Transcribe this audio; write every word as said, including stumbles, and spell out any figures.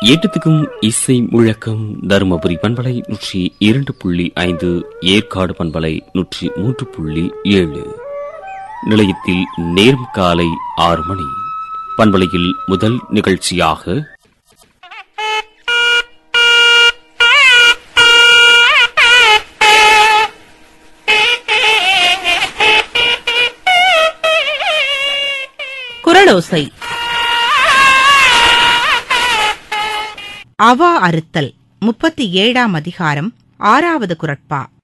எட்டத்துக்கும் இசை முழக்கம் தருமபுரி பண்பலை நூற்றி இரண்டு புள்ளி ஐந்து, ஏற்காடு பண்பலை நூற்றி மூன்று புள்ளி ஏழு. நிலையத்தில் நேரம் காலை ஆறு மணி. பண்பலையில் முதல் நிகழ்ச்சியாக குரலோசை. அவா அறுத்தல் முப்பத்தி ஏழாம் அதிகாரம், ஆறாவது குரட்பா.